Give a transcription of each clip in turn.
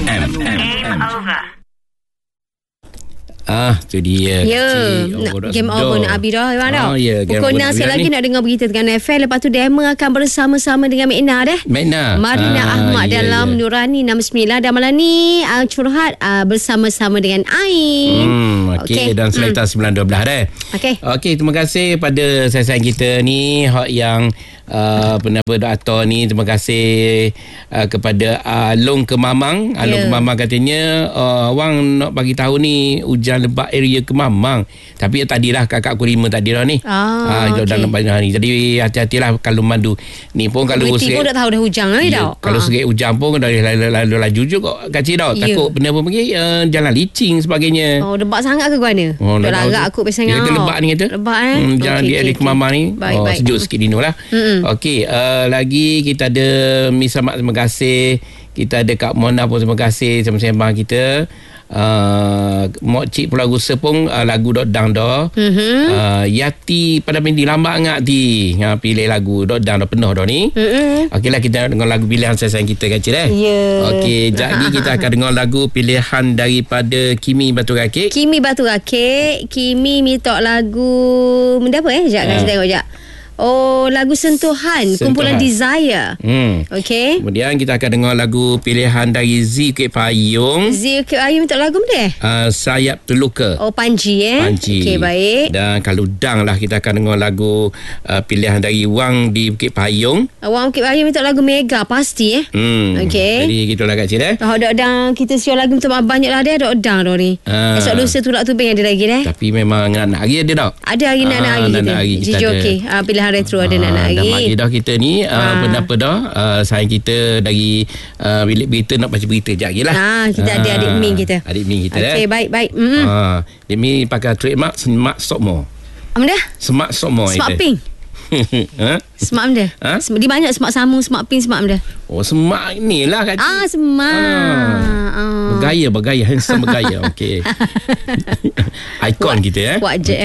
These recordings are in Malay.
Game over. Tu dia. Game over nak habis dah. Pukul 6 sekali lagi nak dengar berita Terengganu FM. Lepas tu Dema akan bersama-sama dengan Mekna Marina Ahmad dalam Nurani 69. Dan malam ni curhat bersama-sama dengan Ain. Okey. Dan Seletar 912 Okey, terima kasih pada sayang kita ni yang penapa Dr. ni. Terima kasih kepada Long Kemamang. Long Kemamang katanya awang nak bagi tahu ni hujan lebat area Kemamang. Tapi tadilah kakak aku 5 tadi dah ni. Dalam banyak hari. Jadi hati-hatilah kalau mandu. Ni pun kalau sikit pun dah tahu dah hujan lagi dah. Kalau sikit hujan pun dah lalu laju juga kacik dah. Takut benda apa pergi jalan licin sebagainya. Lebat sangat ke guana? Dah larat aku biasanya. Dia lebat ni kata. Lebat jalan di area Kemamang ni. Sejuk sikit dino lah. Okey, lagi kita ada Miss Ahmad, terima kasih. Kita ada Kak Mona pun terima kasih sama-sama kita. Mok Cik Pulau Gusa pun lagu dok dang dah. Yati pada mindi lambat ngak ti. Pilih lagu dok dang dah penuh dah ni. Okeylah, kita dengar lagu pilihan sayang kita kan Cik Okey, jadi kita akan dengar lagu pilihan daripada Kimi Batu Rakit. Kimi minta lagu benda apa Sekejap kasi tengok sekejap. Lagu Sentuhan. Kumpulan Desire. Okey. Kemudian kita akan dengar lagu pilihan dari Z Bukit Payung. Minta lagu mana? Sayap Terluka. Panji Panji. Okey, baik. Dan kalau dang lah kita akan dengar lagu pilihan dari Wang di Bukit Payung. Wang Bukit Payung minta lagu Mega pasti Okey. Jadi gitulah Kak Cik dok dang kita siap lagu minta banyak lah dia dok dang dah ni. Esok lusa Tulak Tubing ada lagi Tapi memang nak hari ada tak? Ada hari nak hari kita. Okey. Pilihan retro ada nak hari. Dah pagi dah kita ni pendapat dah sayang kita dari bilik berita nak baca berita sekejap lagi lah. Kita ada adik Min kita. Okey, baik. Dia ni pakai trademark Smart Sokmo. Apa dah? Smart Sokmo. Smart Pink. Smart benda. Dia banyak smart samu, smart pink, smart benda. Smart ni lah Kak Cik. Smart. Bergaya, handsome bergaya. Okey. Ikon kita Buat je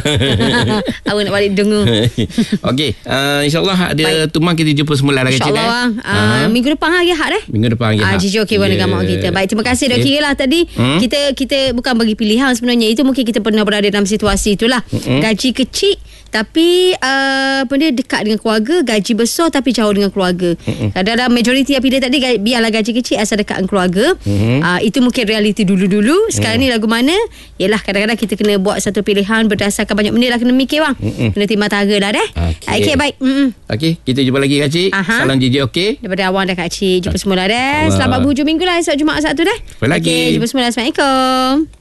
Awak nak balik dengar. Okey, insyaAllah ada tumang kita jumpa semula lah Kak Cik. InsyaAllah minggu depan hari Ahad Minggu depan hari Ahad. Jujur okey warna gamak kita. Baik, terima kasih. Dah kira lah tadi kita bukan bagi pilihan sebenarnya. Itu mungkin kita pernah berada dalam situasi itulah. Gaji kecil tapi benda dekat dengan keluarga, gaji besar tapi jauh dengan keluarga. Kadang-kadang majoriti yang pilih tadi biarlah gaji kecil asal dekat dengan keluarga. Itu mungkin realiti dulu-dulu. Sekarang ni lagu mana? Yalah, kadang-kadang kita kena buat satu pilihan berdasarkan banyak benda lah, kena mikir bang. Kena timbang tara lah deh. Okey, baik. Okey, kita jumpa lagi Kak Cik. Salam JJ okey. Daripada awang dah Kak Cik. Jumpa semula deh. Selamat berhujung minggu lah esok Jumaat Sabtu deh. Jumpa lagi. Jumpa semula. Assalamualaikum.